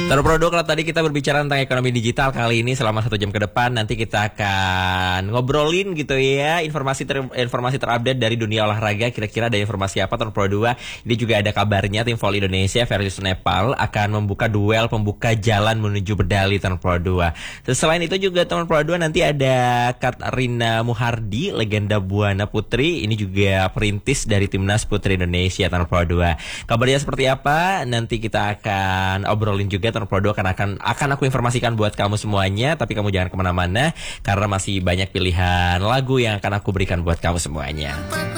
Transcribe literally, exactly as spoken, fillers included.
Terus produk, kalau tadi kita berbicara tentang ekonomi digital, kali ini selama satu jam ke depan nanti kita akan ngobrolin gitu ya, informasi ter, informasi terupdate dari dunia olahraga. Kira-kira ada informasi apa tahun Pro dua? Ini juga ada kabarnya tim voli Indonesia versus Nepal akan membuka duel pembuka jalan menuju medali tahun Pro dua. Terus selain itu juga tahun Pro dua nanti ada Katrina Muhardi, legenda buana putri. Ini juga perintis dari timnas putri Indonesia tahun Pro dua. Kabarnya seperti apa? Nanti kita akan obrolin juga tahun Pro dua, karena akan akan aku informasikan buat kamu semuanya. Tapi kamu jangan kemana-mana, karena masih banyak pilihan lagu yang akan aku berikan buat kamu semuanya.